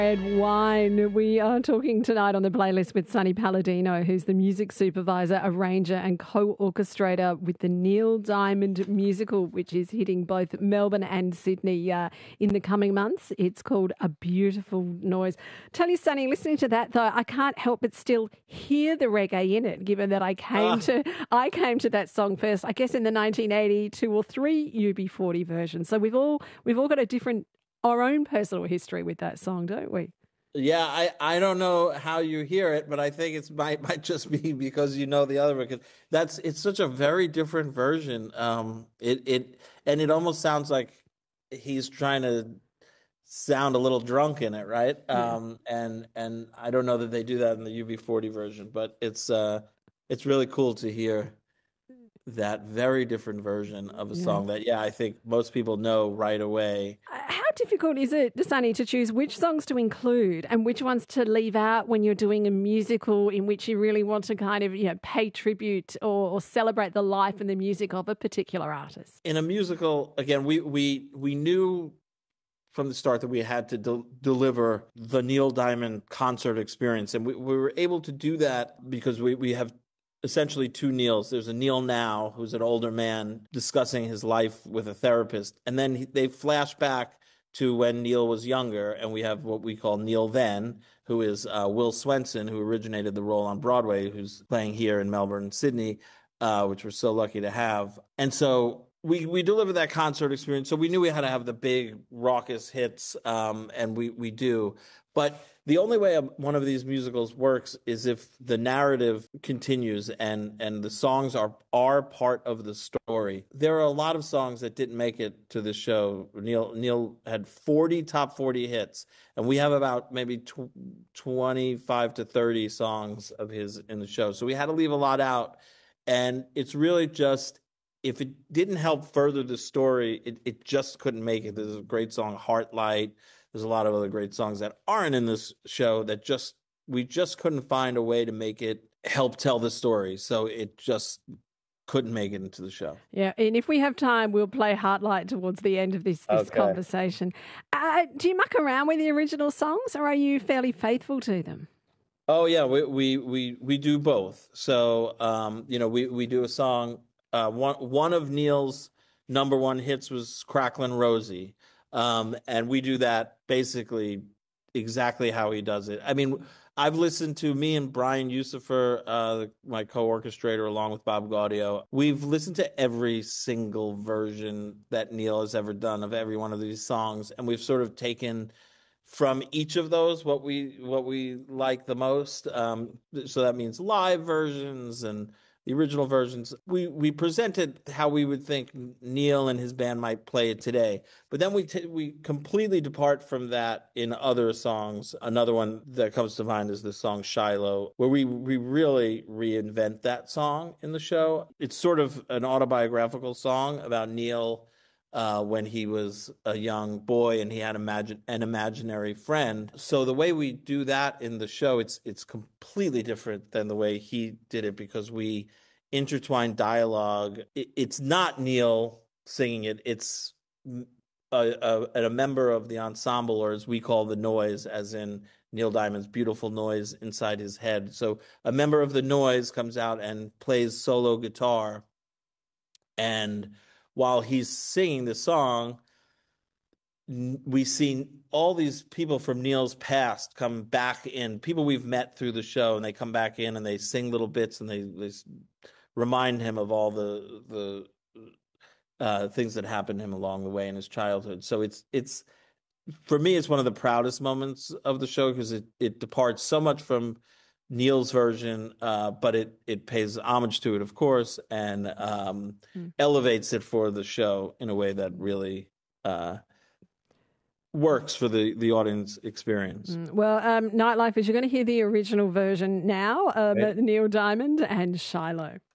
Red Wine. We are talking tonight on the playlist with Sonny Palladino, who's the music supervisor, arranger and co-orchestrator with the Neil Diamond musical, which is hitting both Melbourne and Sydney in the coming months. It's called A Beautiful Noise. Tell you, Sonny, listening to that, though, I can't help but still hear the reggae in it, given that I came to that song first, I guess in the 1982 or 3 UB40 version. So we've all got our own personal history with that song, don't we? Yeah, I don't know how you hear it, but I think it might just be because you know the other one. Because it's such a very different version. It almost sounds like he's trying to sound a little drunk in it, right? Yeah. And I don't know that they do that in the UB40 version, but it's really cool to hear that very different version of a song that, I think most people know right away. How difficult is it, Sonny, to choose which songs to include and which ones to leave out when you're doing a musical in which you really want to kind of, pay tribute or celebrate the life and the music of a particular artist? In a musical, again, we knew from the start that we had to deliver the Neil Diamond concert experience. And we were able to do that because we have essentially two Neils. There's a Neil now, who's an older man discussing his life with a therapist. And then they flash back to when Neil was younger, and we have what we call Neil then, who is Will Swenson, who originated the role on Broadway, who's playing here in Melbourne and Sydney, which we're so lucky to have. And so we delivered that concert experience. So we knew we had to have the big raucous hits, and we do. But the only way one of these musicals works is if the narrative continues and the songs are part of the story. There are a lot of songs that didn't make it to the show. Neil had 40 top 40 hits, and we have about maybe 25 to 30 songs of his in the show. So we had to leave a lot out. And it's really just, if it didn't help further the story, it just couldn't make it. There's a great song, Heartlight. There's a lot of other great songs that aren't in this show that we just couldn't find a way to make it help tell the story. So it just couldn't make it into the show. Yeah, and if we have time, we'll play Heartlight towards the end of this conversation. Do you muck around with the original songs, or are you fairly faithful to them? Oh yeah, we do both. So we do a song. One of Neil's number one hits was Cracklin' Rosie. And we do that basically exactly how he does it. I mean, I've listened to me and Brian Yusufer, my co-orchestrator, along with Bob Gaudio. We've listened to every single version that Neil has ever done of every one of these songs, and we've sort of taken from each of those what we like the most. So that means live versions and the original versions. We presented how we would think Neil and his band might play it today, but then we completely depart from that in other songs. Another one that comes to mind is the song Shiloh, where we really reinvent that song in the show. It's sort of an autobiographical song about Neil when he was a young boy and he had an imaginary friend. So the way we do that in the show, it's completely different than the way he did it, because we intertwine dialogue. It's not Neil singing it. It's a member of the ensemble, or as we call the noise, as in Neil Diamond's beautiful noise inside his head. So a member of the noise comes out and plays solo guitar, and while he's singing the song, we see all these people from Neil's past come back in, people we've met through the show, and they come back in and they sing little bits and they remind him of all the things that happened to him along the way in his childhood. So it's for me, it's one of the proudest moments of the show, because it departs so much from Neil's version, but it pays homage to it, of course, and elevates it for the show in a way that really works for the audience experience. Well, Nightlife, is you're going to hear the original version now, Neil Diamond and Shiloh.